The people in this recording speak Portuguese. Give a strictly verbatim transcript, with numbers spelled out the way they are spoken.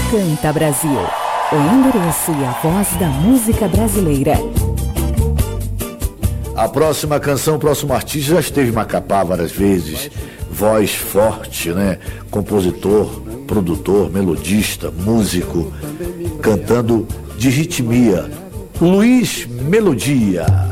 Canta Brasil, o endereço e a voz da música brasileira. A próxima canção, o próximo artista já esteve em Macapá várias vezes. Voz forte, né? Compositor, produtor, melodista, músico, cantando de ritmia. Luiz Melodia.